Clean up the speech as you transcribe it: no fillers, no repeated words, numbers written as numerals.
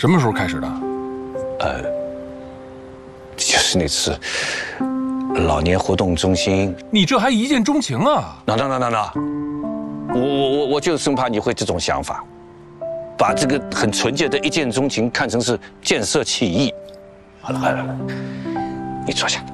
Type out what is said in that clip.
什么时候开始的？ 就是那次老年活动中心。 你这还一见钟情啊？ 那，我就生怕你会这种想法，把这个很纯洁的一见钟情看成是见色起意。好了，你坐下。